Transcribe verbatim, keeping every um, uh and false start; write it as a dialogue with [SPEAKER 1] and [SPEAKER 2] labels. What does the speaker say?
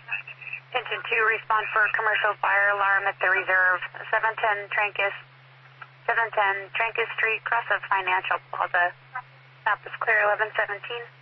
[SPEAKER 1] Engine two, respond for commercial fire alarm at the reserve. seven ten Trancas, seven ten Trancas Street, cross of Financial Plaza. Map is clear, eleven seventeen.